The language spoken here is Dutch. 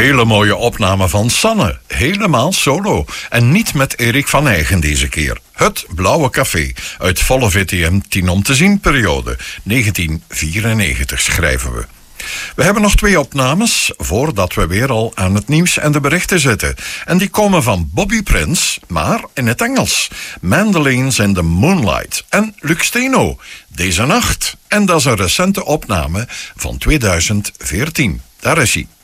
hele mooie opname van Sanne. Helemaal solo. En niet met Erik van Eygen deze keer. Het Blauwe Café. Uit volle VTM 10 om te zien periode. 1994 schrijven we. We hebben nog 2 opnames voordat we weer al aan het nieuws en de berichten zitten. En die komen van Bobby Prince, maar in het Engels. Mandolins in the Moonlight. En Luc Steno, Deze Nacht. En dat is een recente opname van 2014. Daar is hij.